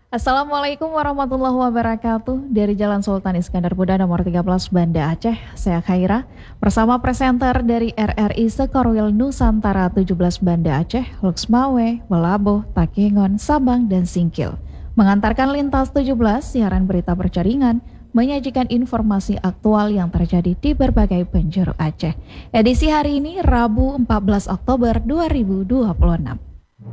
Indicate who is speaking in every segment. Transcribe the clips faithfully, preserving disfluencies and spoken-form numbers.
Speaker 1: Assalamualaikum warahmatullahi wabarakatuh. Dari Jalan Sultan Iskandar Muda nomor tiga belas Banda Aceh, saya Khaira bersama presenter dari R R I Sekorwil Nusantara tujuh belas Banda Aceh, Luxmawe, Welabo, Takengon, Sabang, dan Singkil. Mengantarkan lintas tujuh belas siaran berita berjaringan, menyajikan informasi aktual yang terjadi di berbagai penjuru Aceh. Edisi hari ini Rabu empat belas Oktober dua ribu dua puluh enam.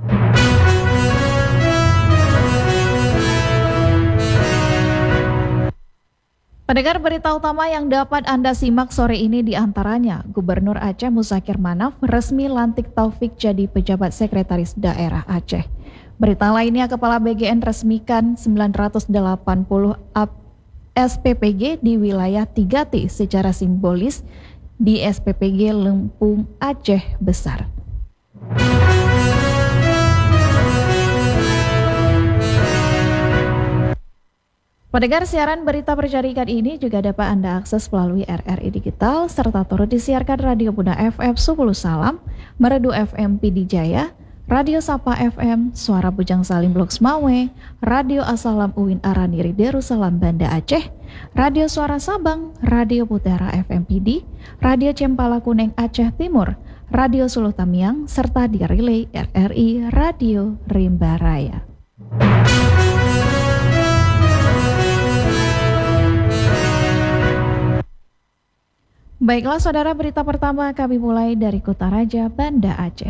Speaker 1: Pendengar, berita utama yang dapat Anda simak sore ini diantaranya, Gubernur Aceh Muzakir Manaf resmi lantik Taufik jadi pejabat sekretaris daerah Aceh. Berita lainnya, Kepala B G N resmikan sembilan ratus delapan puluh S P P G di wilayah tiga T secara simbolis di S P P G Lempung Aceh Besar. Pendengar, siaran berita berjaringan ini juga dapat Anda akses melalui R R I Digital serta turut disiarkan Radio Bunda F M sepuluh Salam, Meredu F M P D Jaya, Radio Sapa F M, Suara Bujang Salim Luxmawe, Radio Asalam Uwin Araniri Darussalam Banda Aceh, Radio Suara Sabang, Radio Putera F M P D, Radio Cempala Kuneng Aceh Timur, Radio Suluh Tamiang, serta di relay R R I Radio Rimba Raya. Baiklah saudara, berita pertama kami mulai dari Kutaraja, Banda Aceh.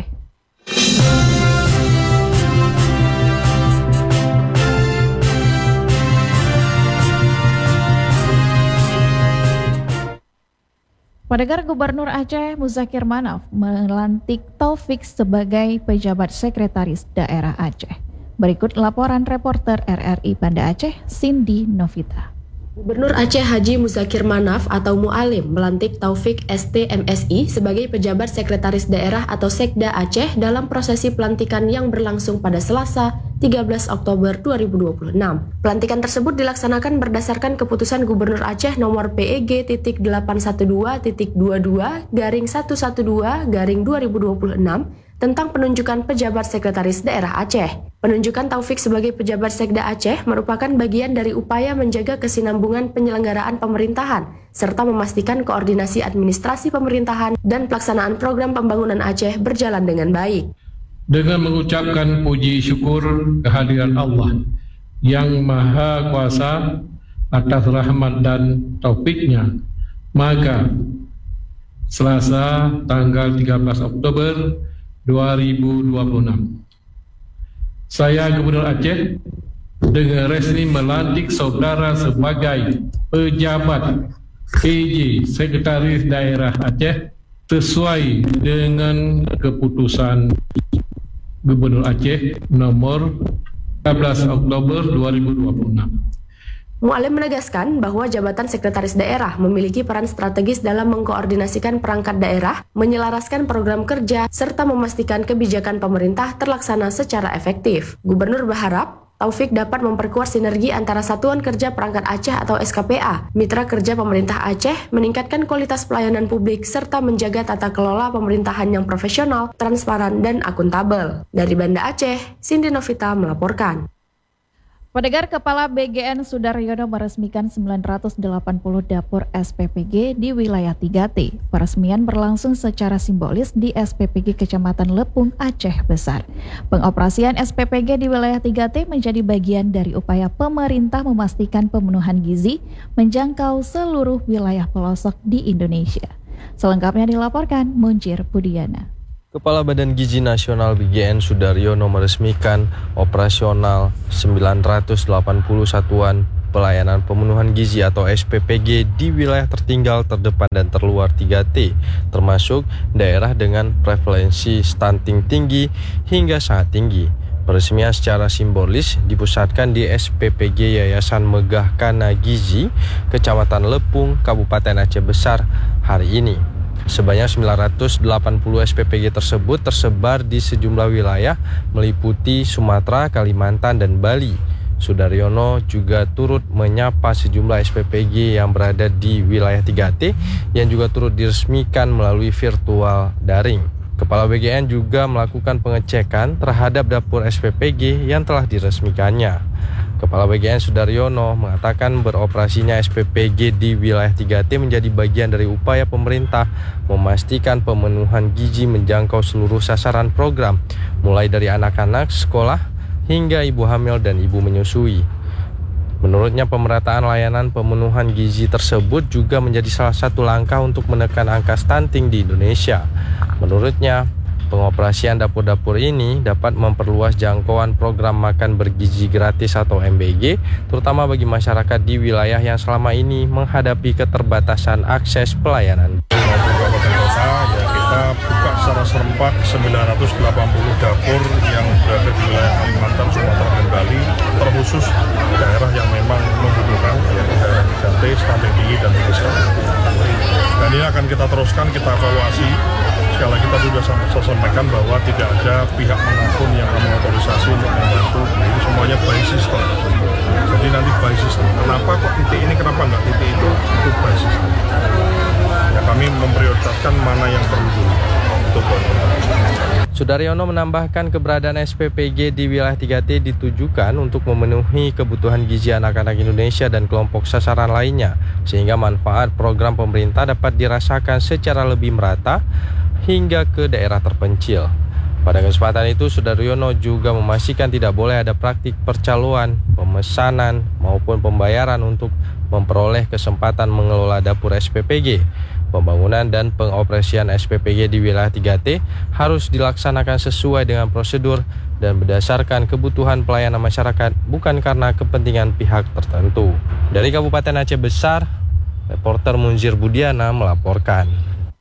Speaker 1: Pendengar, Gubernur Aceh Muzakir Manaf melantik Taufik sebagai pejabat sekretaris daerah Aceh. Berikut laporan reporter R R I Banda Aceh, Cindy Novita.
Speaker 2: Gubernur Aceh Haji Muzakir Manaf atau Mu'alim melantik Taufik S T M S I sebagai pejabat sekretaris daerah atau Sekda Aceh dalam prosesi pelantikan yang berlangsung pada Selasa tiga belas Oktober dua ribu dua puluh enam. Pelantikan tersebut dilaksanakan berdasarkan keputusan Gubernur Aceh nomor P E G delapan satu dua dua dua garing satu satu dua garing dua ribu dua puluh enam tentang penunjukan pejabat sekretaris daerah Aceh. Penunjukan Taufik sebagai pejabat Sekda Aceh merupakan bagian dari upaya menjaga kesinambungan penyelenggaraan pemerintahan serta memastikan koordinasi administrasi pemerintahan dan pelaksanaan program pembangunan Aceh berjalan dengan baik.
Speaker 3: Dengan mengucapkan puji syukur kehadiran Allah yang Maha Kuasa atas rahmat dan taufiknya, maka Selasa tanggal tiga belas Oktober dua ribu dua puluh enam, saya Gubernur Aceh dengan resmi melantik saudara sebagai pejabat P J Sekretaris Daerah Aceh sesuai dengan keputusan Gubernur Aceh nomor tiga belas Oktober dua ribu dua puluh enam.
Speaker 2: Mu'alim menegaskan bahwa jabatan sekretaris daerah memiliki peran strategis dalam mengkoordinasikan perangkat daerah, menyelaraskan program kerja, serta memastikan kebijakan pemerintah terlaksana secara efektif. Gubernur berharap Taufik dapat memperkuat sinergi antara Satuan Kerja Perangkat Aceh atau S K P A, mitra kerja pemerintah Aceh, meningkatkan kualitas pelayanan publik, serta menjaga tata kelola pemerintahan yang profesional, transparan, dan akuntabel. Dari Banda Aceh, Cindy Novita melaporkan.
Speaker 1: Pendengar, Kepala B G N Sudaryono meresmikan sembilan ratus delapan puluh dapur S P P G di wilayah tiga T. Peresmian berlangsung secara simbolis di S P P G Kecamatan Lepung, Aceh Besar. Pengoperasian S P P G di wilayah tiga T menjadi bagian dari upaya pemerintah memastikan pemenuhan gizi menjangkau seluruh wilayah pelosok di Indonesia. Selengkapnya dilaporkan Muncir Budiana.
Speaker 4: Kepala Badan Gizi Nasional B G N Sudaryono meresmikan operasional sembilan ratus delapan puluh satuan pelayanan pemenuhan gizi atau S P P G di wilayah tertinggal, terdepan, dan terluar tiga T, termasuk daerah dengan prevalensi stunting tinggi hingga sangat tinggi. Peresmian secara simbolis dipusatkan di S P P G Yayasan Megah Kana Gizi, Kecamatan Lepung, Kabupaten Aceh Besar hari ini. Sebanyak sembilan ratus delapan puluh S P P G tersebut tersebar di sejumlah wilayah meliputi Sumatera, Kalimantan, dan Bali. Sudaryono juga turut menyapa sejumlah S P P G yang berada di wilayah tiga T yang juga turut diresmikan melalui virtual daring. Kepala B G N juga melakukan pengecekan terhadap dapur S P P G yang telah diresmikannya. Kepala B G N Sudaryono mengatakan beroperasinya S P P G di wilayah tiga T menjadi bagian dari upaya pemerintah memastikan pemenuhan gizi menjangkau seluruh sasaran program, mulai dari anak-anak sekolah hingga ibu hamil dan ibu menyusui. Menurutnya, pemerataan layanan pemenuhan gizi tersebut juga menjadi salah satu langkah untuk menekan angka stunting di Indonesia. Menurutnya, pengoperasian dapur-dapur ini dapat memperluas jangkauan program makan bergizi gratis atau M B G, terutama bagi masyarakat di wilayah yang selama ini menghadapi keterbatasan akses pelayanan.
Speaker 5: Kabupaten kota, ya kita buka secara serempak sembilan ratus delapan puluh dapur yang berada di wilayah Kalimantan, Sumatera, dan Bali, terkhusus daerah yang memang membutuhkan, yaitu daerah tiga T, stunting tinggi dan miskin. Dan ini akan kita teruskan, kita evaluasi. Sekali lagi tadi sudah saya sampaikan bahwa tidak ada pihak manapun yang kami otorisasi untuk membantu. Nah, itu semuanya by system. Jadi nanti by system. Kenapa kok titik ini, kenapa enggak titik itu? Itu by system. Ya, kami memprioritaskan mana yang perlu dulu untuk
Speaker 4: Sudaryono menambahkan keberadaan S P P G di wilayah tiga T ditujukan untuk memenuhi kebutuhan gizi anak-anak Indonesia dan kelompok sasaran lainnya, sehingga manfaat program pemerintah dapat dirasakan secara lebih merata hingga ke daerah terpencil. Pada kesempatan itu, Sudaryono juga memastikan tidak boleh ada praktik percaloan, pemesanan, maupun pembayaran untuk memperoleh kesempatan mengelola dapur S P P G. Pembangunan dan pengoperasian S P P G di wilayah tiga T harus dilaksanakan sesuai dengan prosedur dan berdasarkan kebutuhan pelayanan masyarakat, bukan karena kepentingan pihak tertentu. Dari Kabupaten Aceh Besar, reporter Munzir Budiana melaporkan.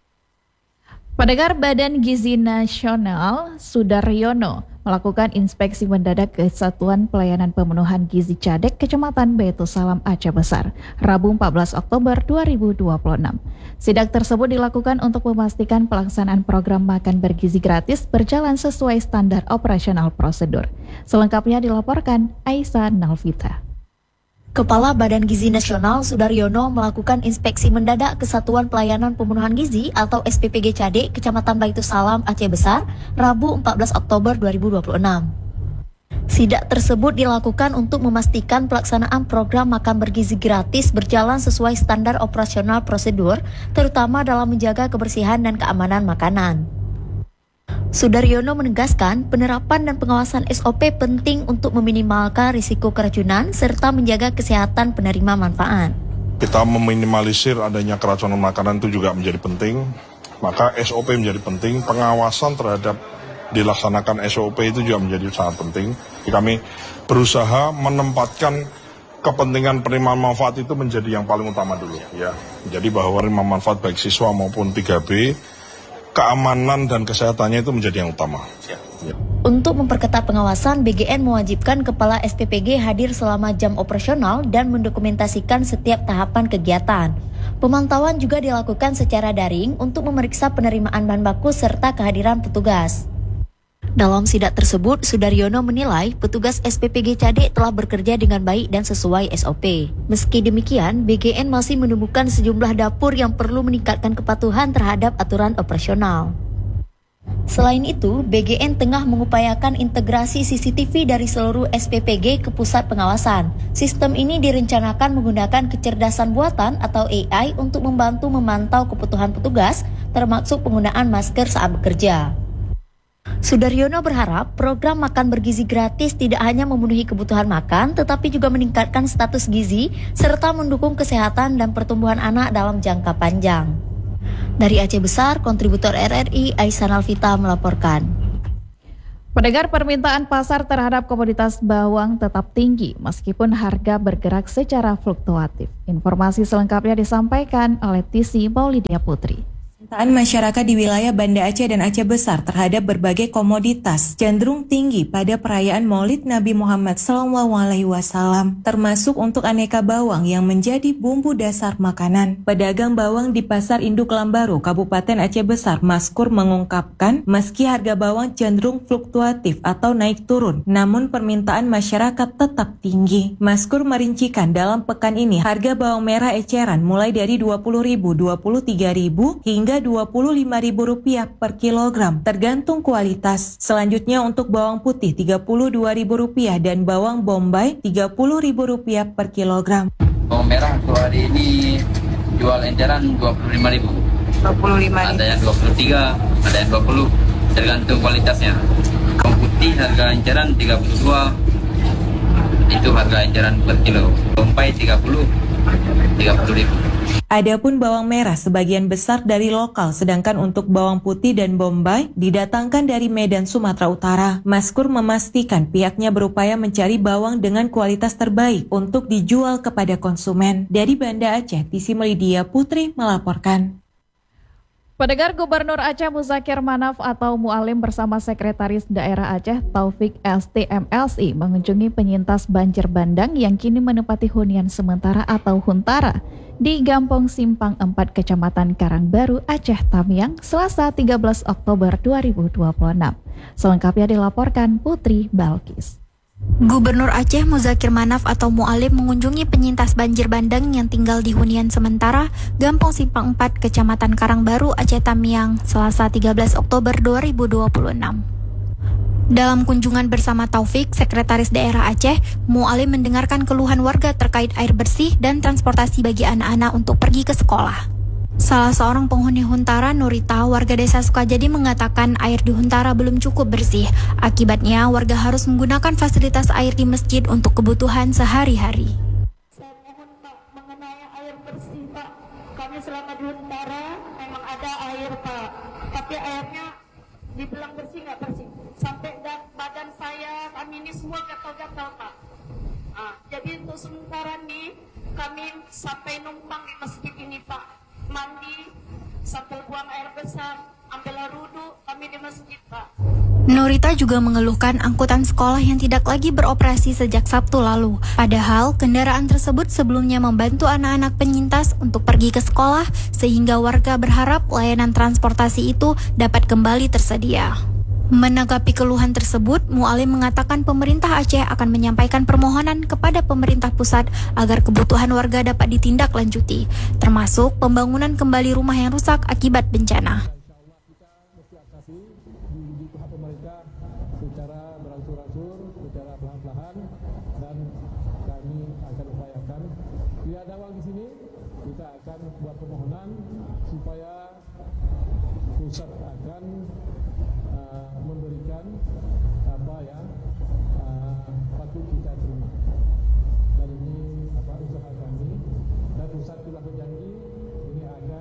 Speaker 1: Pendengar, Badan Gizi Nasional Sudaryono melakukan inspeksi mendadak ke Satuan Pelayanan Pemenuhan Gizi Cadek Kecamatan Baitul Salam Aceh Besar, Rabu empat belas Oktober dua ribu dua puluh enam. Sidak tersebut dilakukan untuk memastikan pelaksanaan program makan bergizi gratis berjalan sesuai standar operasional prosedur. Selengkapnya dilaporkan Aisyah Nalvita.
Speaker 6: Kepala Badan Gizi Nasional Sudaryono melakukan inspeksi mendadak ke Satuan Pelayanan Pemenuhan Gizi atau S P P G Cadek Kecamatan Baitul Salam Aceh Besar, Rabu empat belas Oktober dua ribu dua puluh enam. Sidak tersebut dilakukan untuk memastikan pelaksanaan program makan bergizi gratis berjalan sesuai standar operasional prosedur, terutama dalam menjaga kebersihan dan keamanan makanan. Sudaryono menegaskan penerapan dan pengawasan S O P penting untuk meminimalkan risiko keracunan serta menjaga kesehatan penerima manfaat.
Speaker 5: Kita meminimalisir adanya keracunan makanan itu juga menjadi penting, maka S O P menjadi penting, pengawasan terhadap dilaksanakan S O P itu juga menjadi sangat penting. Jadi kami berusaha menempatkan kepentingan penerima manfaat itu menjadi yang paling utama dulu, ya. Jadi bahwa penerima manfaat baik siswa maupun tiga B, keamanan dan kesehatannya itu menjadi yang utama. Ya.
Speaker 6: Untuk memperketat pengawasan, B G N mewajibkan Kepala S P P G hadir selama jam operasional dan mendokumentasikan setiap tahapan kegiatan. Pemantauan juga dilakukan secara daring untuk memeriksa penerimaan bahan baku serta kehadiran petugas. Dalam sidak tersebut, Sudaryono menilai petugas S P P G Cadek telah bekerja dengan baik dan sesuai S O P. Meski demikian, B G N masih menemukan sejumlah dapur yang perlu meningkatkan kepatuhan terhadap aturan operasional. Selain itu, B G N tengah mengupayakan integrasi C C T V dari seluruh S P P G ke pusat pengawasan. Sistem ini direncanakan menggunakan kecerdasan buatan atau A I untuk membantu memantau kebutuhan petugas, termasuk penggunaan masker saat bekerja. Sudaryono berharap program makan bergizi gratis tidak hanya memenuhi kebutuhan makan, tetapi juga meningkatkan status gizi serta mendukung kesehatan dan pertumbuhan anak dalam jangka panjang. Dari Aceh Besar, kontributor R R I Aisyah Nalvita melaporkan.
Speaker 1: Pendengar, permintaan pasar terhadap komoditas bawang tetap tinggi meskipun harga bergerak secara fluktuatif. Informasi selengkapnya disampaikan oleh Tisi Maulidia Putri.
Speaker 7: Permintaan masyarakat di wilayah Banda Aceh dan Aceh Besar terhadap berbagai komoditas cenderung tinggi pada perayaan Maulid Nabi Muhammad shallallahu alaihi wasallam, termasuk untuk aneka bawang yang menjadi bumbu dasar makanan. Pedagang bawang di Pasar Induk Lambaru, Kabupaten Aceh Besar, Maskur mengungkapkan, meski harga bawang cenderung fluktuatif atau naik turun, namun permintaan masyarakat tetap tinggi. Maskur merincikan dalam pekan ini harga bawang merah eceran mulai dari dua puluh ribu, dua puluh tiga ribu hingga hingga dua puluh lima ribu rupiah per kilogram tergantung kualitas. Selanjutnya untuk bawang putih tiga puluh dua ribu rupiah dan bawang bombay tiga puluh ribu rupiah per kilogram.
Speaker 8: Bawang merah untuk hari ini jual enceran dua puluh lima ribu.
Speaker 7: dua puluh lima ribu.
Speaker 8: Ada yang dua puluh tiga, ada yang dua puluh, tergantung kualitasnya. Bawang putih harga enceran tiga puluh dua, itu harga enceran per kilo. Bombay tiga puluh, tiga puluh ribu.
Speaker 7: Adapun bawang merah sebagian besar dari lokal, sedangkan untuk bawang putih dan bombay didatangkan dari Medan, Sumatera Utara. Maskur memastikan pihaknya berupaya mencari bawang dengan kualitas terbaik untuk dijual kepada konsumen. Dari Banda Aceh, Tisi Melidia Putri melaporkan.
Speaker 1: Pendengar, Gubernur Aceh Muzakir Manaf atau Mualim bersama Sekretaris Daerah Aceh Taufik S T M L I mengunjungi penyintas banjir bandang yang kini menempati hunian sementara atau huntara di Gampong Simpang empat, Kecamatan Karangbaru, Aceh Tamiang, Selasa tiga belas Oktober dua ribu dua puluh enam. Selengkapnya dilaporkan Putri Balkis.
Speaker 9: Gubernur Aceh Muzakir Manaf atau Mualim mengunjungi penyintas banjir bandang yang tinggal di hunian sementara Gampong Simpang empat, Kecamatan Karangbaru, Aceh Tamiang, Selasa tiga belas Oktober dua ribu dua puluh enam. Dalam kunjungan bersama Taufik, Sekretaris Daerah Aceh, Mualim mendengarkan keluhan warga terkait air bersih dan transportasi bagi anak-anak untuk pergi ke sekolah. Salah seorang penghuni Huntara, Nurita, warga desa Sukajadi mengatakan air di Huntara belum cukup bersih. Akibatnya, warga harus menggunakan fasilitas air di masjid untuk kebutuhan sehari-hari.
Speaker 10: Saya mohon Pak, mengenai air bersih Pak, kami selama di Huntara memang ada air Pak, tapi airnya dibilang bersih nggak bersih. Sampai badan saya, kami ini semua gatal-gatal Pak. Nah, jadi untuk sementara nih, kami sampai numpang di masjid ini Pak. Mandi, sampai buang air besar, ambil wudhu, kami di masjid Pak.
Speaker 9: Nurita juga mengeluhkan angkutan sekolah yang tidak lagi beroperasi sejak Sabtu lalu. Padahal kendaraan tersebut sebelumnya membantu anak-anak penyintas untuk pergi ke sekolah, sehingga warga berharap layanan transportasi itu dapat kembali tersedia. Menanggapi keluhan tersebut, Mualim mengatakan pemerintah Aceh akan menyampaikan permohonan kepada pemerintah pusat agar kebutuhan warga dapat ditindaklanjuti, termasuk pembangunan kembali rumah yang rusak akibat bencana.
Speaker 3: Secara berangsur-angsur, secara pelan-pelan, dan kami akan upayakan. Tidak ada uang di sini, kita akan buat permohonan supaya pusat akan uh, memberikan apa ya uh, patut kita terima. Dan ini apa usaha kami, dan pusat telah berjanji ini akan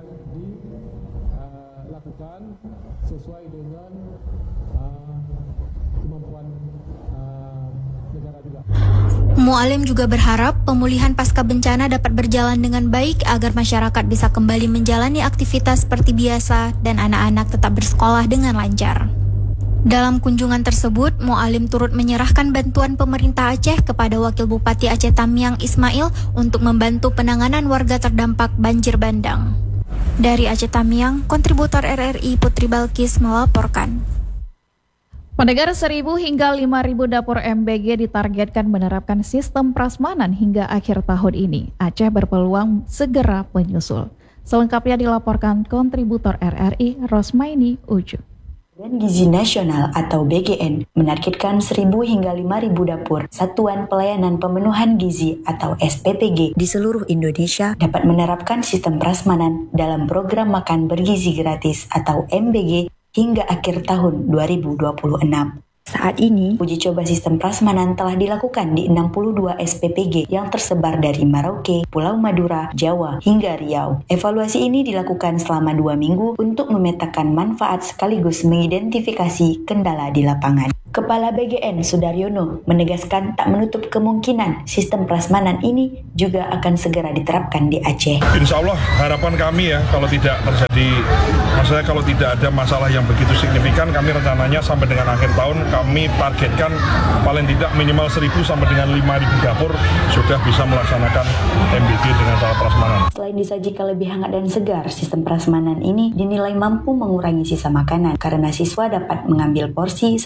Speaker 3: dilakukan uh, sesuai dengan uh, kemampuan uh, negara juga.
Speaker 9: Mualim juga berharap pemulihan pasca bencana dapat berjalan dengan baik agar masyarakat bisa kembali menjalani aktivitas seperti biasa dan anak-anak tetap bersekolah dengan lancar. Dalam kunjungan tersebut, Mualim turut menyerahkan bantuan pemerintah Aceh kepada Wakil Bupati Aceh Tamiang Ismail untuk membantu penanganan warga terdampak banjir bandang. Dari Aceh Tamiang, kontributor R R I Putri Balkis melaporkan.
Speaker 1: Pendengar, seribu hingga lima ribu dapur M B G ditargetkan menerapkan sistem prasmanan hingga akhir tahun ini. Aceh berpeluang segera menyusul. Selengkapnya dilaporkan kontributor R R I Rosmaini Uju.
Speaker 11: Badan Gizi Nasional atau B G N menargetkan seribu hingga lima ribu dapur Satuan Pelayanan Pemenuhan Gizi atau S P P G di seluruh Indonesia dapat menerapkan sistem prasmanan dalam program makan bergizi gratis atau M B G hingga akhir tahun dua ribu dua puluh enam. Saat ini, uji coba sistem prasmanan telah dilakukan di enam puluh dua S P P G yang tersebar dari Merauke, Pulau Madura, Jawa, hingga Riau. Evaluasi ini dilakukan selama dua minggu untuk memetakan manfaat sekaligus mengidentifikasi kendala di lapangan. Kepala B G N Sudaryono menegaskan tak menutup kemungkinan sistem prasmanan ini juga akan segera diterapkan di Aceh.
Speaker 5: Insya Allah harapan kami ya, kalau tidak terjadi, maksudnya kalau tidak ada masalah yang begitu signifikan, kami rencananya sampai dengan akhir tahun kami targetkan paling tidak minimal seribu sampai dengan lima ribu dapur sudah bisa melaksanakan M B G dengan cara prasmanan.
Speaker 11: Selain disajikan lebih hangat dan segar, sistem prasmanan ini dinilai mampu mengurangi sisa makanan karena siswa dapat mengambil porsi sesuai kebutuhan.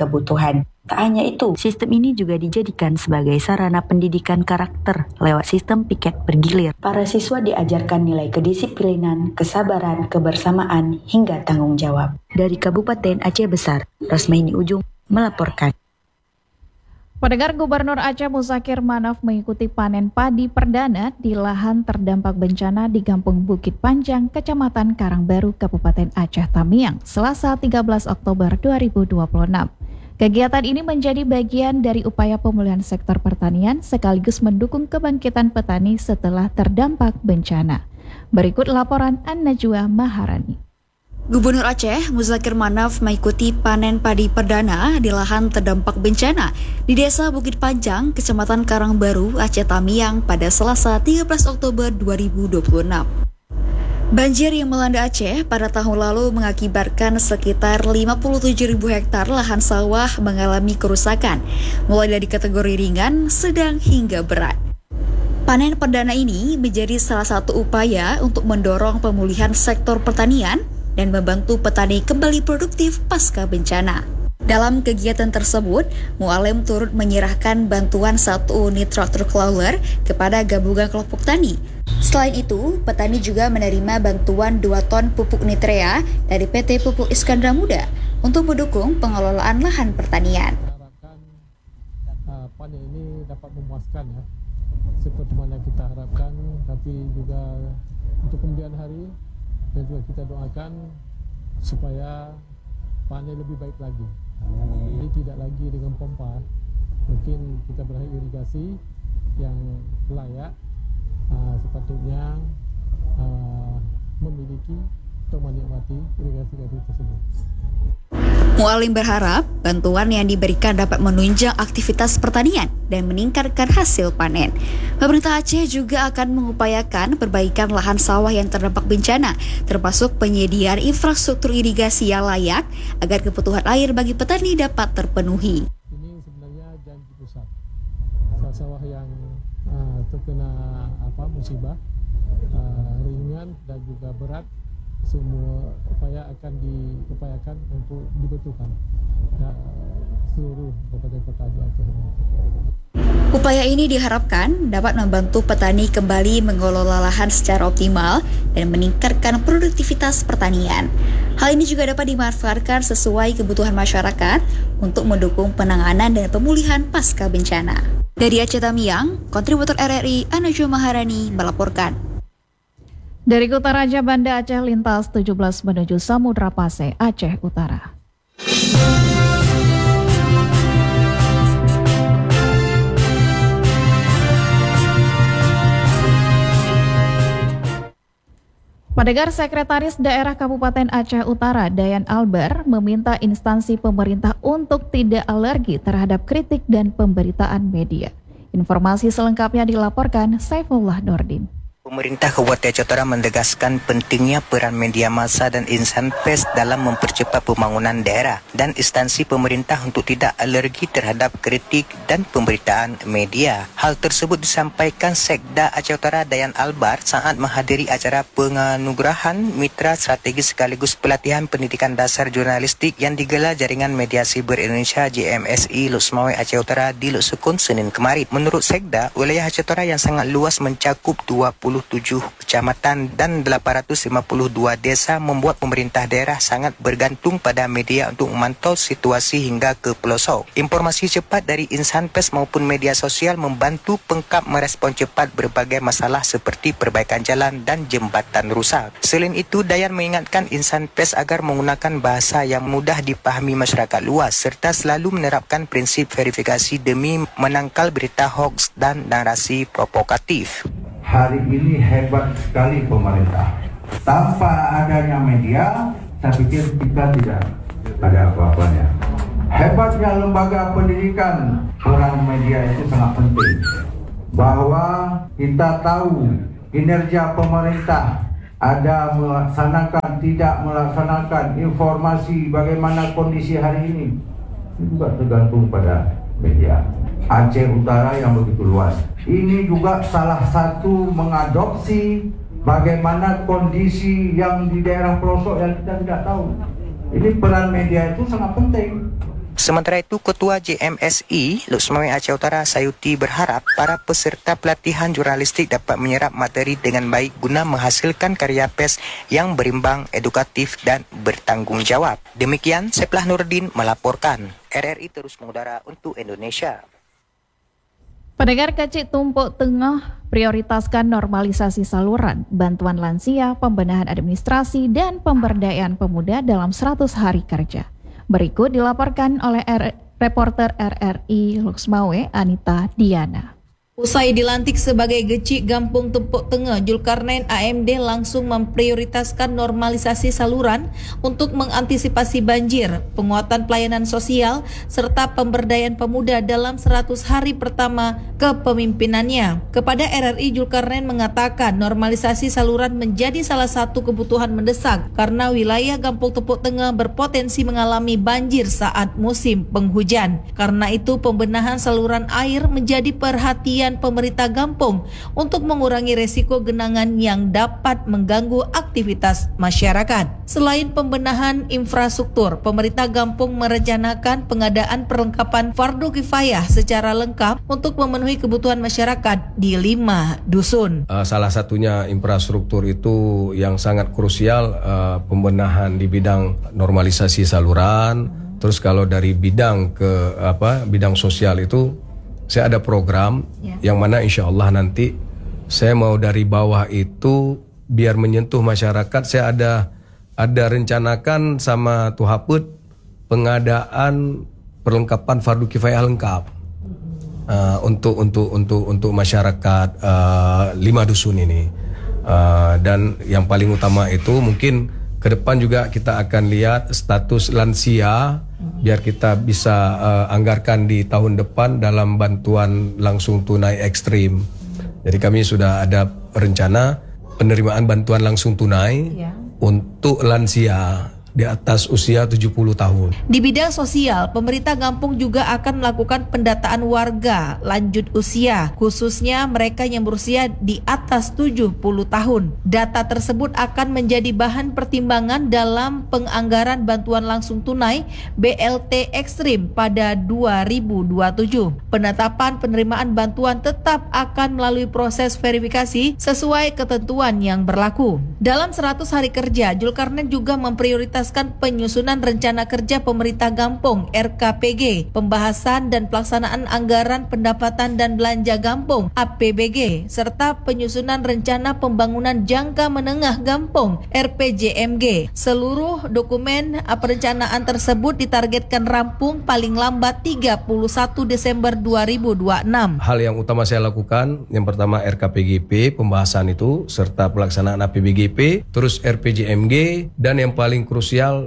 Speaker 11: kebutuhan. Tak hanya itu, sistem ini juga dijadikan sebagai sarana pendidikan karakter lewat sistem piket bergilir. Para siswa diajarkan nilai kedisiplinan, kesabaran, kebersamaan, hingga tanggung jawab. Dari Kabupaten Aceh Besar, Rosmaini Ujung melaporkan.
Speaker 1: Pendengar, Gubernur Aceh Muzakir Manaf mengikuti panen padi perdana di lahan terdampak bencana di Kampung Bukit Panjang, Kecamatan Karangbaru, Kabupaten Aceh Tamiang, Selasa tiga belas Oktober dua ribu dua puluh enam. Kegiatan ini menjadi bagian dari upaya pemulihan sektor pertanian sekaligus mendukung kebangkitan petani setelah terdampak bencana. Berikut laporan An-Najwa Maharani.
Speaker 12: Gubernur Aceh Muzakir Manaf mengikuti panen padi perdana di lahan terdampak bencana di Desa Bukit Panjang, Kecamatan Karangbaru, Aceh Tamiang pada Selasa tiga belas Oktober dua ribu dua puluh enam. Banjir yang melanda Aceh pada tahun lalu mengakibatkan sekitar lima puluh tujuh ribu hektar lahan sawah mengalami kerusakan, mulai dari kategori ringan, sedang hingga berat. Panen perdana ini menjadi salah satu upaya untuk mendorong pemulihan sektor pertanian dan membantu petani kembali produktif pasca bencana. Dalam kegiatan tersebut, Mu'alim turut menyerahkan bantuan satu unit traktor crawler kepada gabungan kelompok tani. Selain itu, petani juga menerima bantuan dua ton pupuk nitrea dari P T Pupuk Iskandar Muda untuk mendukung pengelolaan lahan pertanian.
Speaker 3: Harapkan uh, panen ini dapat memuaskan ya, seperti mana kita harapkan, tapi juga untuk kemudian hari dan juga kita doakan supaya panen lebih baik lagi. Jadi tidak lagi dengan pompa, mungkin kita berakhir irigasi yang layak, uh, sepatutnya uh, memiliki atau menikmati irigasi-irigasi tersebut.
Speaker 12: Mu'alim berharap bantuan yang diberikan dapat menunjang aktivitas pertanian dan meningkatkan hasil panen. Pemerintah Aceh juga akan mengupayakan perbaikan lahan sawah yang terdampak bencana, termasuk penyediaan infrastruktur irigasi yang layak agar kebutuhan air bagi petani dapat terpenuhi.
Speaker 3: Ini sebenarnya janji pusat. Sawah-sawah yang uh, terkena apa musibah uh, ringan dan juga berat, semua upaya akan diupayakan untuk dibetulkan uh, seluruh kabupaten kota di Aceh.
Speaker 12: Upaya ini diharapkan dapat membantu petani kembali mengelola lahan secara optimal dan meningkatkan produktivitas pertanian. Hal ini juga dapat dimanfaatkan sesuai kebutuhan masyarakat untuk mendukung penanganan dan pemulihan pasca bencana. Dari Aceh Tamiang, kontributor R R I An-Najwa Maharani melaporkan.
Speaker 1: Dari Kutaraja Banda Aceh lintas tujuh belas menuju Samudra Pase, Aceh Utara. Pendengar, Sekretaris Daerah Kabupaten Aceh Utara, Dayan Albar, meminta instansi pemerintah untuk tidak alergi terhadap kritik dan pemberitaan media. Informasi selengkapnya dilaporkan Saifullah Nordin.
Speaker 13: Pemerintah Kabupaten Aceh Utara menegaskan pentingnya peran media massa dan insan pers dalam mempercepat pembangunan daerah dan instansi pemerintah untuk tidak alergi terhadap kritik dan pemberitaan media. Hal tersebut disampaikan Sekda Aceh Utara Dayan Albar saat menghadiri acara penganugerahan Mitra Strategis sekaligus pelatihan pendidikan dasar jurnalistik yang digelar Jaringan Media Siber Indonesia J M S I Lusmawe Aceh Utara di Lusukun Senin kemarin. Menurut Sekda, wilayah Aceh Utara yang sangat luas mencakup dua puluh tujuh kecamatan dan delapan ratus lima puluh dua desa membuat pemerintah daerah sangat bergantung pada media untuk memantau situasi hingga ke pelosok. Informasi cepat dari insan pers maupun media sosial membantu pengkap merespon cepat berbagai masalah seperti perbaikan jalan dan jembatan rusak. Selain itu, Dayan mengingatkan insan pers agar menggunakan bahasa yang mudah dipahami masyarakat luas serta selalu menerapkan prinsip verifikasi demi menangkal berita hoaks dan narasi provokatif.
Speaker 14: Hari ini hebat sekali pemerintah. Tanpa adanya media, saya pikir kita tidak ada apa-apanya. Hebatnya lembaga pendidikan, peran media itu sangat penting. Bahwa kita tahu kinerja pemerintah ada melaksanakan, tidak melaksanakan informasi bagaimana kondisi hari ini. Itu juga tergantung pada media. Aceh Utara yang begitu luas. Ini juga salah satu mengadopsi bagaimana kondisi yang di daerah pelosok yang kita tidak tahu. Ini peran media itu sangat penting.
Speaker 13: Sementara itu, Ketua J M S I Luxmawe Aceh Utara Sayuti berharap para peserta pelatihan jurnalistik dapat menyerap materi dengan baik guna menghasilkan karya pers yang berimbang, edukatif dan bertanggung jawab. Demikian, Seplah Nurdin melaporkan. R R I terus mengudara untuk Indonesia.
Speaker 1: Pendengar Kecik Tumpuk Tengah prioritaskan normalisasi saluran, bantuan lansia, pembenahan administrasi, dan pemberdayaan pemuda dalam seratus hari kerja. Berikut dilaporkan oleh R- reporter R R I Luxmawe, Anita Diana.
Speaker 15: Usai dilantik sebagai Gecik Gampung Tumpuk Tengah, Zulkarnain A M D langsung memprioritaskan normalisasi saluran untuk mengantisipasi banjir, penguatan pelayanan sosial, serta pemberdayaan pemuda dalam seratus hari pertama kepemimpinannya. Kepada R R I, Zulkarnain mengatakan normalisasi saluran menjadi salah satu kebutuhan mendesak karena wilayah Gampung Tumpuk Tengah berpotensi mengalami banjir saat musim penghujan. Karena itu, pembenahan saluran air menjadi perhatian pemerintah Gampung untuk mengurangi resiko genangan yang dapat mengganggu aktivitas masyarakat. Selain pembenahan infrastruktur, pemerintah Gampung merencanakan pengadaan perlengkapan fardu kifayah secara lengkap untuk memenuhi kebutuhan masyarakat di lima dusun.
Speaker 16: Uh, salah satunya infrastruktur itu yang sangat krusial, uh, pembenahan di bidang normalisasi saluran. Terus kalau dari bidang ke apa bidang sosial itu saya ada program ya, yang mana insya Allah nanti saya mau dari bawah itu biar menyentuh masyarakat. Saya ada ada rencanakan sama Tuhaput pengadaan perlengkapan fardu kifayah lengkap uh, untuk untuk untuk untuk masyarakat uh, lima dusun ini. Uh, dan yang paling utama itu mungkin ke depan juga kita akan lihat status lansia, biar kita bisa uh, anggarkan di tahun depan dalam bantuan langsung tunai ekstrim. Jadi kami sudah ada rencana penerimaan bantuan langsung tunai ya, untuk lansia di atas usia tujuh puluh tahun.
Speaker 15: Di bidang sosial, pemerintah Gampung juga akan melakukan pendataan warga lanjut usia, khususnya mereka yang berusia di atas tujuh puluh tahun. Data tersebut akan menjadi bahan pertimbangan dalam penganggaran bantuan langsung tunai B L T ekstrim pada dua ribu dua puluh tujuh. Penetapan penerimaan bantuan tetap akan melalui proses verifikasi sesuai ketentuan yang berlaku. Dalam seratus hari kerja, Zulkarnain juga memprioritaskan penyusunan rencana kerja pemerintah Gampung R K P G, pembahasan dan pelaksanaan anggaran pendapatan dan belanja Gampung A P B G, serta penyusunan rencana pembangunan jangka menengah Gampung R P J M G. Seluruh dokumen perencanaan tersebut ditargetkan rampung paling lambat tiga puluh satu Desember dua ribu dua puluh enam.
Speaker 16: Hal yang utama saya lakukan, yang pertama R K P G P, pembahasan itu, serta pelaksanaan A P B G P, terus R P J M G, dan yang paling krusial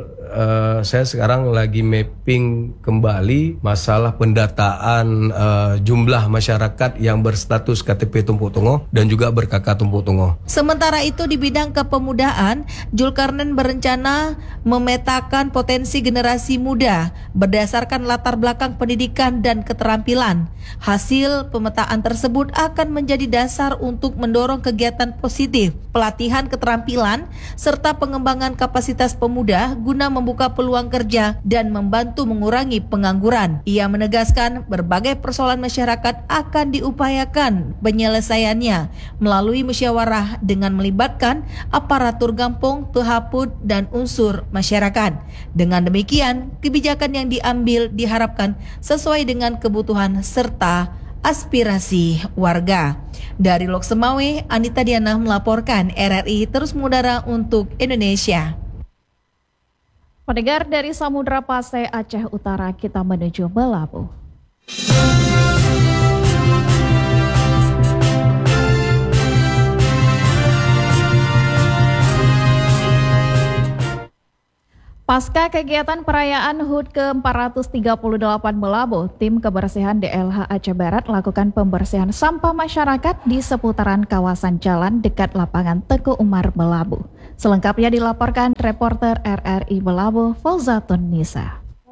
Speaker 16: Uh, saya sekarang lagi mapping kembali masalah pendataan uh, jumlah masyarakat yang berstatus K T P Tumpuk Tengah dan juga ber-K K Tumpuk Tengah.
Speaker 15: Sementara itu di bidang kepemudaan, Zulkarnain berencana memetakan potensi generasi muda berdasarkan latar belakang pendidikan dan keterampilan. Hasil pemetaan tersebut akan menjadi dasar untuk mendorong kegiatan positif, pelatihan keterampilan, serta pengembangan kapasitas pemuda guna membuka peluang kerja dan membantu mengurangi pengangguran. Ia menegaskan berbagai persoalan masyarakat akan diupayakan penyelesaiannya melalui musyawarah dengan melibatkan aparatur Gampung, Tuhaput, dan unsur masyarakat. Dengan demikian, kebijakan yang diambil diharapkan sesuai dengan kebutuhan serta aspirasi warga. Dari Loksemawe, Anita Diana melaporkan. R R I terus mengudara untuk Indonesia.
Speaker 1: Pendengar, dari Samudra Pasai Aceh Utara kita menuju Melabu. Pasca kegiatan perayaan H U D ke empat ratus tiga puluh delapan Melabu, tim kebersihan D L H Aceh Barat melakukan pembersihan sampah masyarakat di seputaran kawasan jalan dekat lapangan Teguh Umar Melabu. Selengkapnya dilaporkan reporter R R I Melabu, Fauzatun Nisa.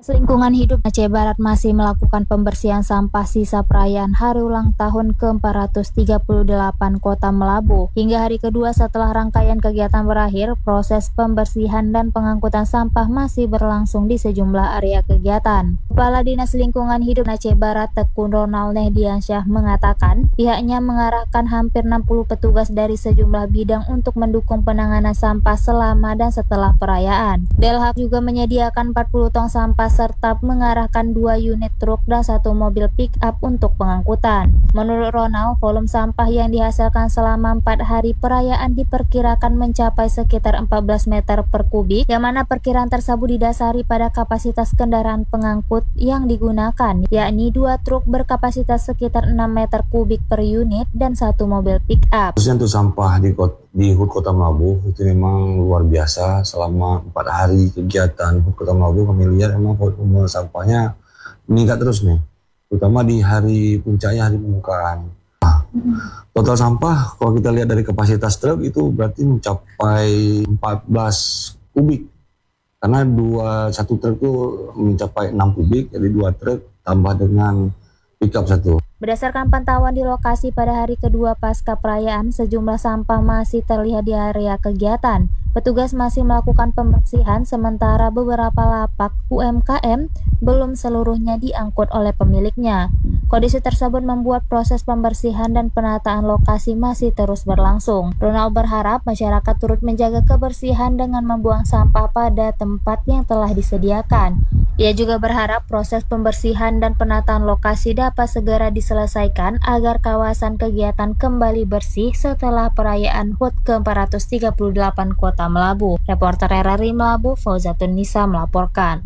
Speaker 9: Lingkungan Hidup Aceh Barat masih melakukan pembersihan sampah sisa perayaan hari ulang tahun ke empat ratus tiga puluh delapan Kota Melabu. Hingga hari kedua setelah rangkaian kegiatan berakhir, proses pembersihan dan pengangkutan sampah masih berlangsung di sejumlah area kegiatan. Kepala Dinas Lingkungan Hidup Aceh Barat Tekun Ronald Nehdiansyah mengatakan pihaknya mengarahkan hampir enam puluh petugas dari sejumlah bidang untuk mendukung penanganan sampah selama dan setelah perayaan. Delhak juga menyediakan empat puluh tong sampah serta mengarahkan dua unit truk dan satu mobil pick up untuk pengangkutan. Menurut Ronald, volume sampah yang dihasilkan selama empat hari perayaan diperkirakan mencapai sekitar empat belas meter per kubik, yang mana perkiraan tersebut didasari pada kapasitas kendaraan pengangkut yang digunakan, yakni dua truk berkapasitas sekitar enam meter kubik per unit dan satu mobil pick up.
Speaker 17: Khususnya untuk sampah di kota, di H U T Kota Melabu itu memang luar biasa. Selama empat hari kegiatan H U T Kota Melabu kami lihat memang volume sampahnya meningkat terus nih, terutama di hari puncaknya hari pembukaan. Nah, total sampah kalau kita lihat dari kapasitas truk itu berarti mencapai empat belas kubik, karena dua satu truk itu mencapai enam kubik, jadi dua truk tambah dengan pickup satu.
Speaker 9: Berdasarkan pantauan di lokasi pada hari kedua pasca perayaan, sejumlah sampah masih terlihat di area kegiatan. Petugas masih melakukan pembersihan, sementara beberapa lapak U M K M belum seluruhnya diangkut oleh pemiliknya. Kondisi tersebut membuat proses pembersihan dan penataan lokasi masih terus berlangsung. Ronald berharap masyarakat turut menjaga kebersihan dengan membuang sampah pada tempat yang telah disediakan. Ia juga berharap proses pembersihan dan penataan lokasi dapat segera diselesaikan agar kawasan kegiatan kembali bersih setelah perayaan H U T ke empat ratus tiga puluh delapan Kota Melabu. Reporter R R I Melabu, Fauzatun Nisa melaporkan.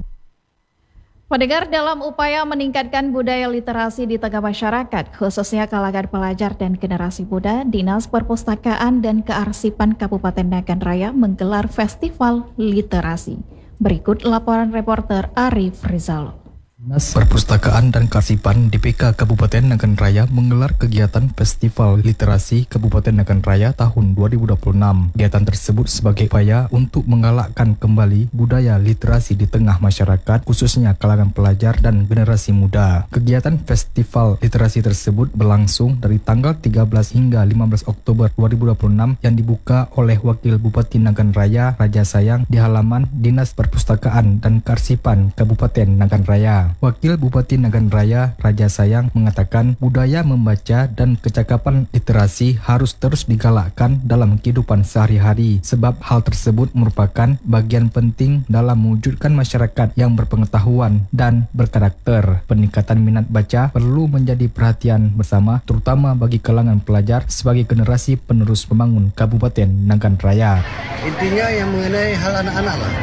Speaker 1: Pendengar, dalam upaya meningkatkan budaya literasi di tengah masyarakat, khususnya kalangan pelajar dan generasi muda, Dinas Perpustakaan dan Kearsipan Kabupaten Nagan Raya menggelar Festival Literasi. Berikut laporan reporter Arif Rizal.
Speaker 18: Dinas Perpustakaan dan Kearsipan D P K Kabupaten Nagan Raya menggelar kegiatan Festival Literasi Kabupaten Nagan Raya tahun dua ribu dua puluh enam. Kegiatan tersebut sebagai upaya untuk menggalakkan kembali budaya literasi di tengah masyarakat, khususnya kalangan pelajar dan generasi muda. Kegiatan Festival Literasi tersebut berlangsung dari tanggal tiga belas hingga lima belas Oktober dua ribu dua puluh enam yang dibuka oleh Wakil Bupati Nagan Raya Raja Sayang di halaman Dinas Perpustakaan dan Kearsipan Kabupaten Nagan Raya. Wakil Bupati Nagan Raya Raja Sayang mengatakan budaya membaca dan kecakapan literasi harus terus digalakkan dalam kehidupan sehari-hari, sebab hal tersebut merupakan bagian penting dalam mewujudkan masyarakat yang berpengetahuan dan berkarakter. Peningkatan minat baca perlu menjadi perhatian bersama, terutama bagi kalangan pelajar sebagai generasi penerus pembangun Kabupaten Nagan Raya.
Speaker 19: Intinya yang mengenai hal anak-anak lah.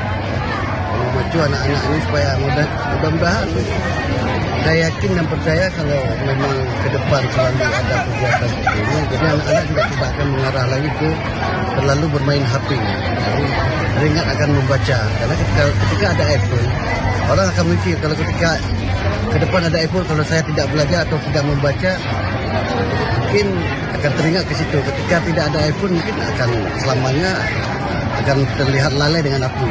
Speaker 19: Memacu anak-anak ini supaya mudah, mudah-mudahan saya yakin dan percaya kalau memang ke depan selalu ada kegiatan seperti ini, jadi anak-anak juga tidak akan mengarah lagi ke terlalu bermain H P, jadi teringat akan membaca. Karena ketika, ketika ada iPhone, orang akan mikir kalau ketika ke depan ada iPhone, kalau saya tidak belajar atau tidak membaca, mungkin akan teringat ke situ. Ketika tidak ada iPhone, mungkin akan selamanya akan terlihat lalai dengan api.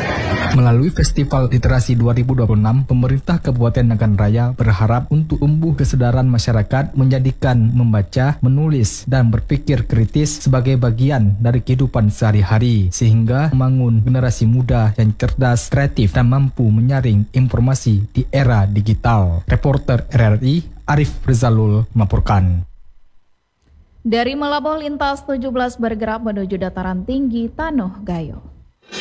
Speaker 18: Melalui Festival Literasi dua ribu dua puluh enam, pemerintah Kabupaten Nagan Raya berharap untuk tumbuh kesadaran masyarakat menjadikan membaca, menulis, dan berpikir kritis sebagai bagian dari kehidupan sehari-hari, sehingga membangun generasi muda yang cerdas, kreatif, dan mampu menyaring informasi di era digital. Reporter R R I Arif Rizalul melaporkan.
Speaker 1: Dari Melabuh, lintas tujuh belas bergerak menuju dataran tinggi Tanoh Gayo.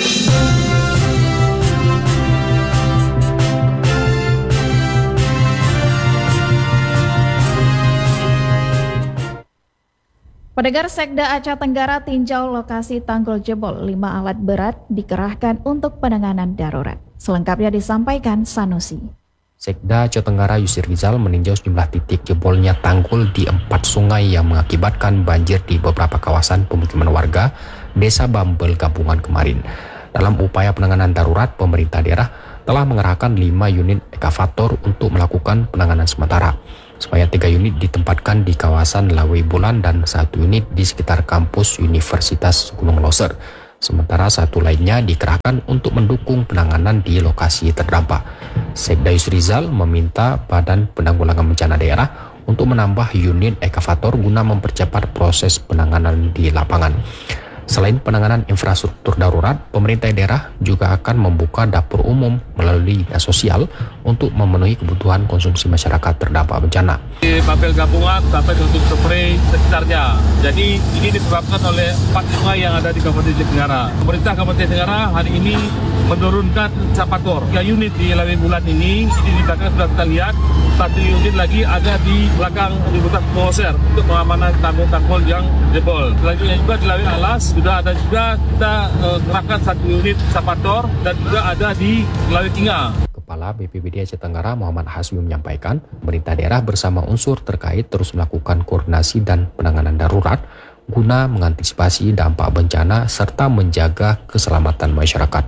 Speaker 1: Pendengar, Sekda Aceh Tenggara tinjau lokasi tanggul jebol. Lima alat berat dikerahkan untuk penanganan darurat. Selengkapnya disampaikan Sanusi.
Speaker 20: Sekda Aceh Tenggara Yusri Rizal meninjau sejumlah titik jebolnya tanggul di empat sungai yang mengakibatkan banjir di beberapa kawasan pemukiman warga Desa Bambel Gabungan kemarin. Dalam upaya penanganan darurat, pemerintah daerah telah mengerahkan lima unit ekavator untuk melakukan penanganan sementara. Supaya tiga unit ditempatkan di kawasan Lawai Bulan dan satu unit di sekitar kampus Universitas Gunung Loser. sementara satu lainnya dikerahkan untuk mendukung penanganan di lokasi terdampak. Sekda Yusrizal meminta Badan Penanggulangan Bencana Daerah untuk menambah unit ekavator guna mempercepat proses penanganan di lapangan. Selain penanganan infrastruktur darurat, pemerintah daerah juga akan membuka dapur umum melalui dinas sosial untuk memenuhi kebutuhan konsumsi masyarakat terdampak bencana.
Speaker 3: Di Babel Gabungan sampai untuk spray sekitarnya. Jadi ini disebabkan oleh empat sungai yang ada di Kabupaten Aceh Tenggara. Pemerintah Kabupaten Tenggara hari ini menurunkan sapator. Tiga unit di Lawe Bulan ini, ini di belakang sudah kita lihat. Satu unit lagi ada di belakang Universitas Moser untuk pengamanan tanggul-tanggul yang jebol. Selanjutnya juga di Lawe Alas sudah ada juga kita uh, kerahkan satu unit sapator dan juga ada di Lawe Tinga.
Speaker 20: Kepala B P B D Aceh Tenggara Muhammad Hasmi menyampaikan, pemerintah daerah bersama unsur terkait terus melakukan koordinasi dan penanganan darurat guna mengantisipasi dampak bencana serta menjaga keselamatan masyarakat.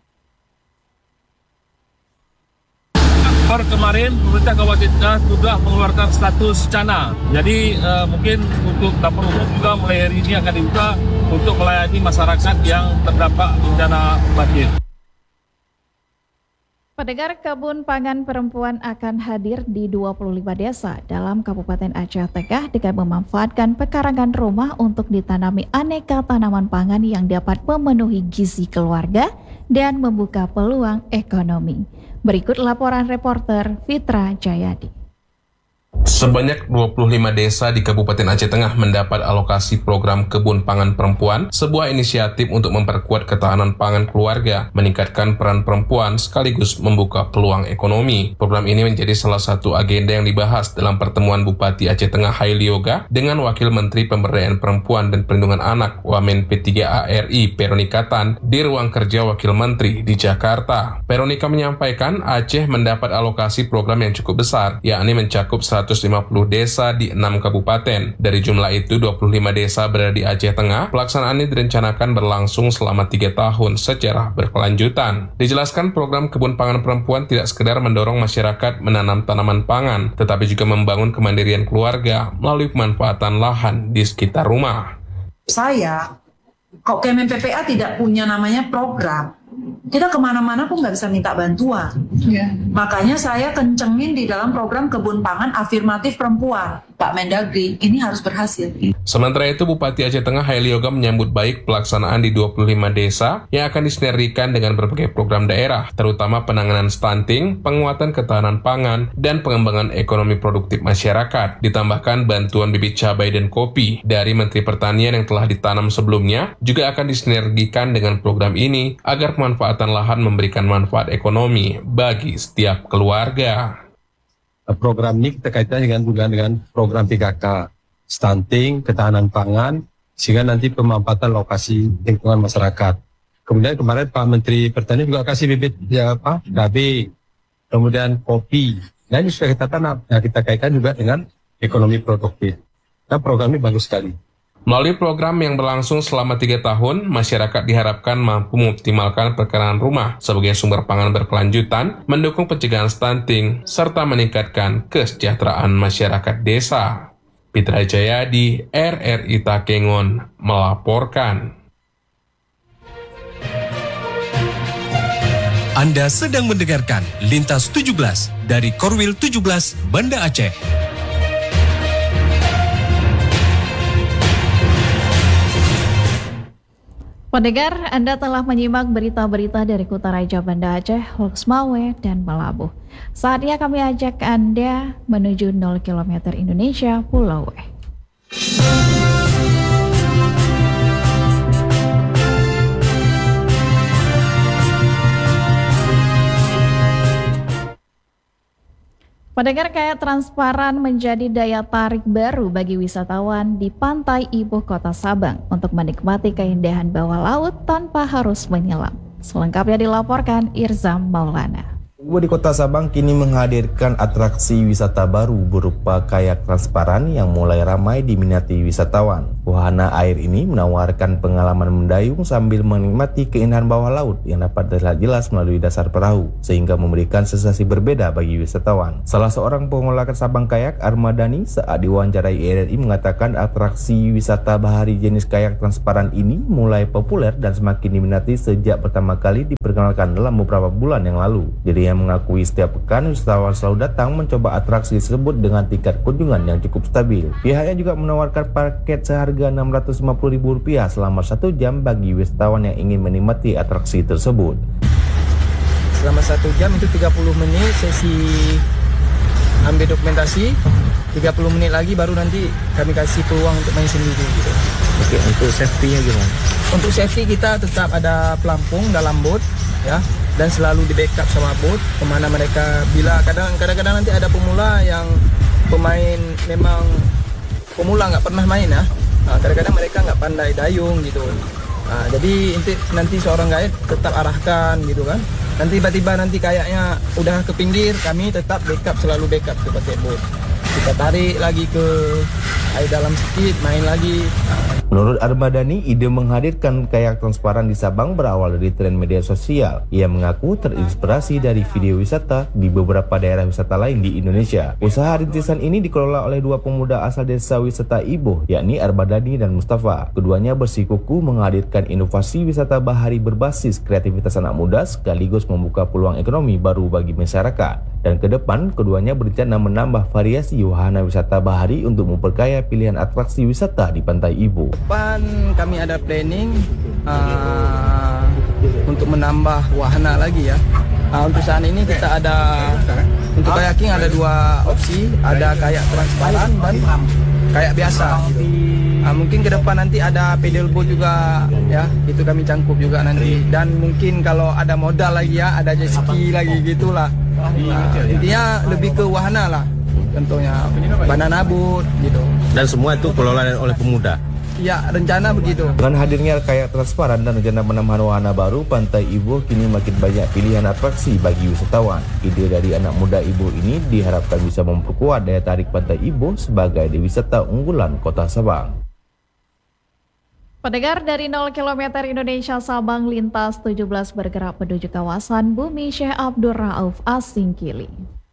Speaker 3: Per kemarin pemerintah Kabupaten Tenggara sudah mengeluarkan status bencana. Jadi uh, mungkin untuk dapur umum juga mulai hari ini akan dibuka untuk melayani masyarakat yang terdampak bencana banjir.
Speaker 1: Pendengar, Kebun Pangan Perempuan akan hadir di dua puluh lima desa dalam Kabupaten Aceh Tengah dengan memanfaatkan pekarangan rumah untuk ditanami aneka tanaman pangan yang dapat memenuhi gizi keluarga dan membuka peluang ekonomi. Berikut laporan reporter Fitra Jayadi.
Speaker 21: Sebanyak dua puluh lima desa di Kabupaten Aceh Tengah mendapat alokasi program Kebun Pangan Perempuan, sebuah inisiatif untuk memperkuat ketahanan pangan keluarga, meningkatkan peran perempuan sekaligus membuka peluang ekonomi. Program ini menjadi salah satu agenda yang dibahas dalam pertemuan Bupati Aceh Tengah Haili Yoga dengan Wakil Menteri Pemberdayaan Perempuan dan Perlindungan Anak Wamen P tiga A R I Peronika Tan di ruang kerja Wakil Menteri di Jakarta. Peronika menyampaikan Aceh mendapat alokasi program yang cukup besar, yakni mencakup seratus lima puluh desa di enam kabupaten. Dari jumlah itu, dua puluh lima desa berada di Aceh Tengah. Pelaksanaan ini direncanakan berlangsung selama tiga tahun secara berkelanjutan. Dijelaskan program Kebun Pangan Perempuan tidak sekedar mendorong masyarakat menanam tanaman pangan, tetapi juga membangun kemandirian keluarga melalui pemanfaatan lahan di sekitar rumah.
Speaker 22: Saya, kok Kemen P P A tidak punya namanya program, kita kemana-mana pun nggak bisa minta bantuan. Yeah. Makanya saya kencengin di dalam program Kebun Pangan Afirmatif Perempuan. Pak Mendagri, ini harus berhasil.
Speaker 21: Sementara itu, Bupati Aceh Tengah Haili Yoga menyambut baik pelaksanaan di dua puluh lima desa yang akan disinergikan dengan berbagai program daerah, terutama penanganan stunting, penguatan ketahanan pangan, dan pengembangan ekonomi produktif masyarakat. Ditambahkan bantuan bibit cabai dan kopi dari Menteri Pertanian yang telah ditanam sebelumnya juga akan disinergikan dengan program ini agar pemanfaatan lahan memberikan manfaat ekonomi bagi setiap keluarga.
Speaker 23: Program ini kita kaitkan dengan juga dengan program P K K, stunting, ketahanan pangan, sehingga nanti pemanfaatan lokasi lingkungan masyarakat. Kemudian kemarin Pak Menteri Pertanian juga kasih bibit ya apa, cabai, kemudian kopi. Nah ini sudah kita tanam, nah, kita kaitkan juga dengan ekonomi produktif. Nah program ini bagus sekali.
Speaker 21: Melalui program yang berlangsung selama tiga tahun, masyarakat diharapkan mampu mengoptimalkan perkerahan rumah sebagai sumber pangan berkelanjutan, mendukung pencegahan stunting, serta meningkatkan kesejahteraan masyarakat desa. Fitra Jayadi, R R I Takengon, melaporkan.
Speaker 24: Anda sedang mendengarkan Lintas tujuh belas dari Korwil tujuh belas Banda Aceh.
Speaker 1: Pendengar, Anda telah menyimak berita-berita dari Kutaraja Banda Aceh, Hoksmawe, dan Melabuh. Saatnya kami ajak Anda menuju nol kilometer Indonesia, Pulau W. Pendengar, kayak transparan menjadi daya tarik baru bagi wisatawan di pantai ibu kota Sabang untuk menikmati keindahan bawah laut tanpa harus menyelam. Selengkapnya dilaporkan Irzam Maulana.
Speaker 2: Ibu di Kota Sabang kini menghadirkan atraksi wisata baru berupa kayak transparan yang mulai ramai diminati wisatawan. Wahana air ini menawarkan pengalaman mendayung sambil menikmati keindahan bawah laut yang dapat terlihat jelas melalui dasar perahu, sehingga memberikan sensasi berbeda bagi wisatawan. Salah seorang pengelola Sabang Kayak, Armadani, saat diwawancarai R R I mengatakan atraksi wisata bahari jenis kayak transparan ini mulai populer dan semakin diminati sejak pertama kali diperkenalkan dalam beberapa bulan yang lalu. Dirinya mengakui setiap pekan wisatawan selalu datang mencoba atraksi tersebut dengan tingkat kunjungan yang cukup stabil. Pihaknya juga menawarkan paket seharga enam ratus lima puluh ribu rupiah selama satu jam bagi wisatawan yang ingin menikmati atraksi tersebut.
Speaker 4: Selama satu jam itu tiga puluh menit sesi ambil dokumentasi, tiga puluh menit lagi baru nanti kami kasih peluang untuk main sendiri gitu.
Speaker 2: Oke, untuk safety-nya gimana?
Speaker 4: Untuk safety kita tetap ada pelampung dalam boat ya, dan selalu di backup sama boat kemana mereka, bila kadang kadang-kadang nanti ada pemula yang pemain memang pemula nggak pernah main ya, nah, kadang-kadang mereka nggak pandai dayung gitu, nah, jadi nanti, nanti seorang guide tetap arahkan gitu kan, nanti tiba-tiba nanti kayaknya udah ke pinggir, kami tetap backup, selalu backup ke pakai boat, kita tarik lagi ke air dalam sedikit, main lagi.
Speaker 2: Menurut Armadani, ide menghadirkan kayak transparan di Sabang berawal dari tren media sosial. Ia mengaku terinspirasi dari video wisata di beberapa daerah wisata lain di Indonesia. Usaha rintisan ini dikelola oleh dua pemuda asal desa wisata Iboh, yakni Armadani dan Mustafa. Keduanya bersikukuh menghadirkan inovasi wisata bahari berbasis kreativitas anak muda sekaligus membuka peluang ekonomi baru bagi masyarakat. Dan ke depan, keduanya berencana menambah variasi wahana wisata bahari untuk memperkaya pilihan atraksi wisata di Pantai Iboh.
Speaker 4: Depan kami ada planning uh, untuk menambah wahana lagi ya. Uh, untuk saat ini kita ada untuk kayaking ada dua opsi, ada kayak transparan dan kayak biasa. Gitu. Uh, mungkin ke depan nanti ada pedal boat juga ya, itu kami cangkup juga nanti. Dan mungkin kalau ada modal lagi ya, ada jet ski lagi gitulah. Uh, intinya lebih ke wahana lah, contohnya banana boat gitu.
Speaker 2: Dan semua itu kelola oleh pemuda.
Speaker 4: Ya, rencana begitu.
Speaker 2: Dengan hadirnya kayak transparan dan rencana penambahan wahana baru, Pantai Iboh kini makin banyak pilihan atraksi bagi wisatawan. Ide dari anak muda Iboh ini diharapkan bisa memperkuat daya tarik Pantai Iboh sebagai wisata unggulan Kota Sabang.
Speaker 1: Pendengar, dari nol kilometer Indonesia Sabang lintas tujuh belas bergerak menuju kawasan Bumi Syekh Abdul Rauf As-Singkili.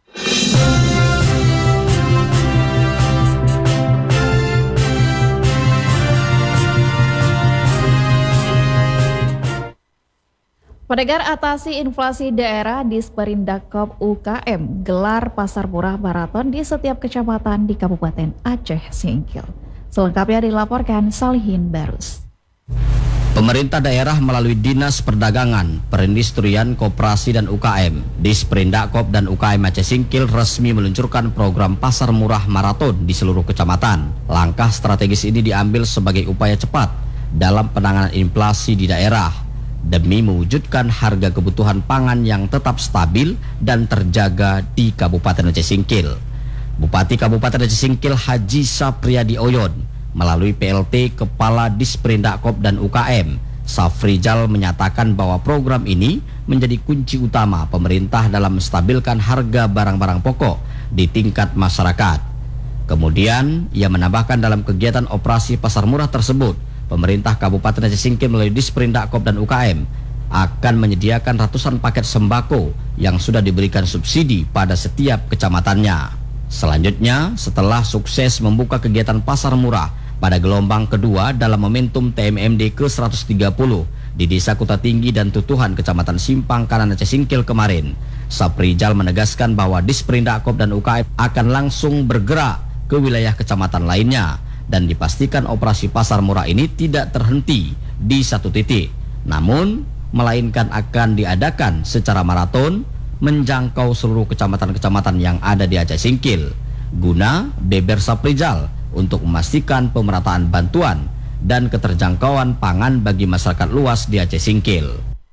Speaker 1: Pendengar, atasi inflasi daerah di Disperindakop U K M gelar Pasar Murah Maraton di setiap kecamatan di Kabupaten Aceh Singkil. Selengkapnya dilaporkan Salihin Barus.
Speaker 6: Pemerintah daerah melalui Dinas Perdagangan, Perindustrian, Koperasi dan U K M, Disperindakop dan U K M Aceh Singkil resmi meluncurkan program Pasar Murah Maraton di seluruh kecamatan. Langkah strategis ini diambil sebagai upaya cepat dalam penanganan inflasi di daerah demi mewujudkan harga kebutuhan pangan yang tetap stabil dan terjaga di Kabupaten Aceh Singkil. Bupati Kabupaten Aceh Singkil Haji Sapriyadi Oyon melalui P L T Kepala Disperindakop dan U K M, Safrijal, menyatakan bahwa program ini menjadi kunci utama pemerintah dalam menstabilkan harga barang-barang pokok di tingkat masyarakat. Kemudian, ia menambahkan dalam kegiatan operasi pasar murah tersebut, pemerintah Kabupaten Aceh Singkil melalui Disperindakop dan U K M akan menyediakan ratusan paket sembako yang sudah diberikan subsidi pada setiap kecamatannya. Selanjutnya, setelah sukses membuka kegiatan pasar murah pada gelombang kedua dalam momentum T M M D ke seratus tiga puluh di Desa Kuta Tinggi dan Tutuhan, Kecamatan Simpang Kanan Aceh Singkil kemarin, Saprijal menegaskan bahwa Disperindakop dan U K M akan langsung bergerak ke wilayah kecamatan lainnya dan dipastikan operasi pasar murah ini tidak terhenti di satu titik, namun melainkan akan diadakan secara maraton menjangkau seluruh kecamatan-kecamatan yang ada di Aceh Singkil guna beber Saprijal untuk memastikan pemerataan bantuan dan keterjangkauan pangan bagi masyarakat luas di Aceh Singkil.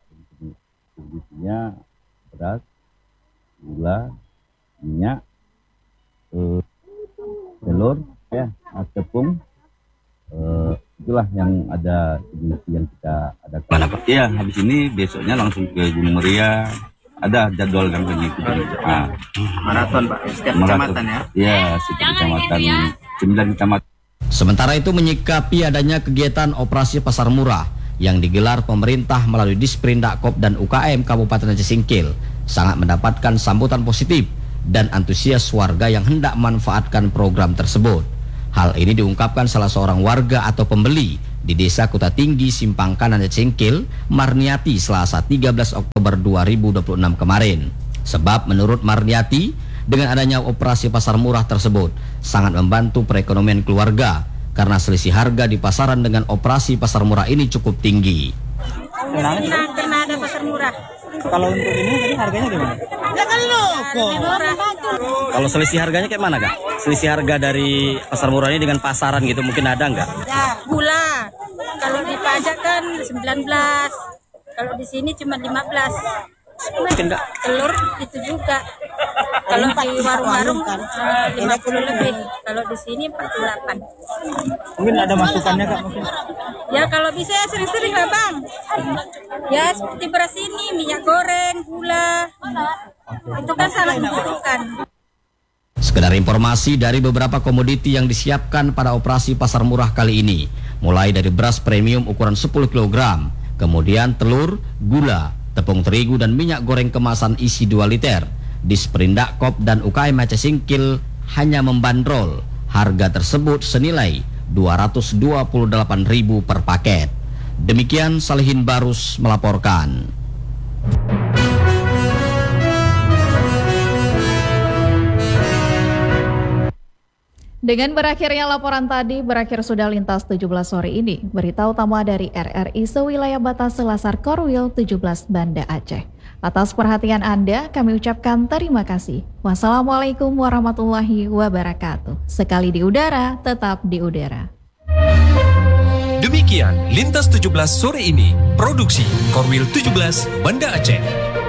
Speaker 8: Kondisinya beras, gula, minyak, eh, telur, ya, tepung, eh, itulah yang ada yang kita adakan. Ya, habis ini besoknya langsung ke Gunung Meriah, ada jadwal kan begitu. Ah.
Speaker 5: Maraton Pak, setiap
Speaker 8: Maraton.
Speaker 5: kecamatan ya?
Speaker 8: Iya, setiap kecamatan, sembilan kecamatan.
Speaker 6: Sementara itu menyikapi adanya kegiatan operasi pasar murah yang digelar pemerintah melalui Disprindakop dan U K M Kabupaten Aceh Singkil sangat mendapatkan sambutan positif dan antusias warga yang hendak memanfaatkan program tersebut. Hal ini diungkapkan salah seorang warga atau pembeli di Desa Kuta Tinggi, Simpang Kanan Aceh Singkil, Marniati, Selasa tiga belas Oktober dua ribu dua puluh enam kemarin. Sebab menurut Marniati, dengan adanya operasi pasar murah tersebut sangat membantu perekonomian keluarga karena selisih harga di pasaran dengan operasi pasar murah ini cukup tinggi.
Speaker 7: Senang karena ada pasar murah.
Speaker 5: Kalau untuk ini tadi harganya gimana? Kalau selisih harganya kayak mana Kak? Selisih harga dari pasar murah ini dengan pasaran gitu mungkin ada nggak?
Speaker 7: Ya, gula. Kalau di pajak kan sembilan belas. Kalau di sini cuma lima belas.
Speaker 5: Mungkin Kak?
Speaker 7: Telur itu juga. Kalau di warung-warung kan lima puluh lebih. Kalau di sini empat puluh delapan.
Speaker 5: Mungkin ada masukannya Kak mungkin?
Speaker 7: Ya kalau bisa ya sering-sering lah Bang. Ya seperti beras ini, minyak goreng, gula. Itu kan sangat membutuhkan.
Speaker 6: Sekedar informasi dari beberapa komoditi yang disiapkan pada operasi pasar murah kali ini, mulai dari beras premium ukuran sepuluh kilogram, kemudian telur, gula, tepung terigu dan minyak goreng kemasan isi dua liter. Disprindakop dan U K M Aceh Singkil hanya membandrol harga tersebut senilai dua ratus dua puluh delapan ribu per paket. Demikian Salihin Barus melaporkan.
Speaker 1: Dengan berakhirnya laporan tadi, berakhir sudah Lintas tujuh belas sore ini. Berita utama dari R R I sewilayah batas Selasar Korwil tujuh belas Banda Aceh. Atas perhatian Anda, kami ucapkan terima kasih. Wassalamualaikum warahmatullahi wabarakatuh. Sekali di udara, tetap di udara.
Speaker 24: Demikian Lintas tujuh belas sore ini, produksi Korwil tujuh belas Banda Aceh.